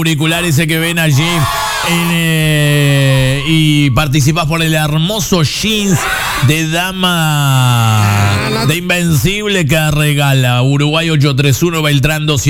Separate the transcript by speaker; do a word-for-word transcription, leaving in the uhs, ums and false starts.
Speaker 1: auriculares que ven allí en, eh, y participas por el hermoso jeans de dama de Invencible que regala Uruguay ocho tres uno Beltrán doscientos.